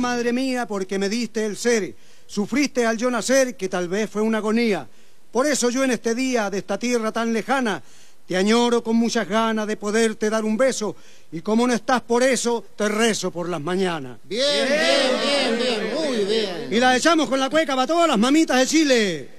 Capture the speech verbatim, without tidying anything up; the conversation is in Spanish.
madre mía, porque me diste el ser. Sufriste al yo nacer, que tal vez fue una agonía. Por eso yo en este día de esta tierra tan lejana te añoro con muchas ganas de poderte dar un beso, y como no estás por eso, te rezo por las mañanas. Bien, bien, bien, bien, muy bien. Y la echamos con la cueca para todas las mamitas de Chile.